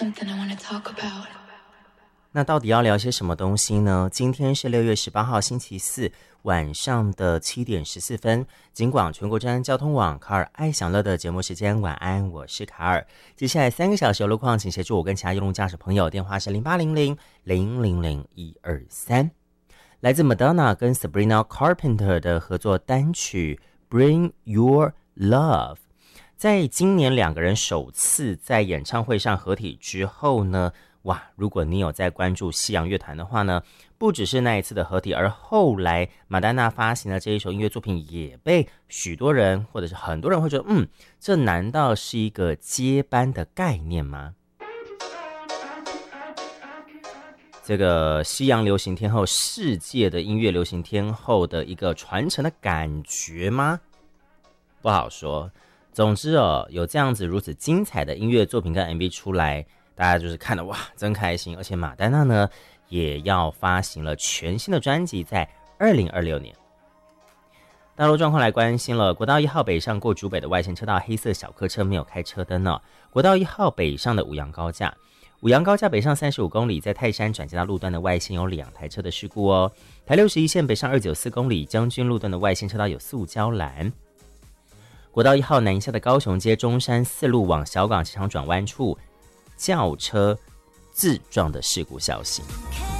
something I want to talk about. 那到底要聊些什么东西呢？今天是6月18号星期四晚上的7点14分，警广全国治安交通网卡尔爱享乐的节目时间，晚安，我是卡尔。接下来3个小时的路况，请协助我跟其他用路驾驶朋友，电话是0800-000-123。来自 Madonna 跟 Sabrina Carpenter 的合作单曲 Bring Your Love， 在今年两个人首次在演唱会上合体之后呢，哇，如果你有在关注西洋乐坛的话呢，不只是那一次的合体，而后来马丹娜发行的这一首音乐作品也被许多人或者是很多人会觉得，这难道是一个接班的概念吗？这个西洋流行天后，世界的音乐流行天后的一个传承的感觉吗？不好说。总之有这样子如此精彩的音乐作品跟 MV 出来，大家就是看得哇真开心。而且马丹娜呢也要发行了全新的专辑，在2026年。道路状况来关心了，国道1号北上过竹北的外线车道，黑色小客车没有开车灯呢。国道1号北上的五杨高架北上35公里，在泰山转接到路段的外线有2台车的事故哦。台61线北上294公里，将军路段的外线车道有塑胶栏。国道1号南下的高雄街中山4路往小港机场转弯处，轿车自撞的事故消息。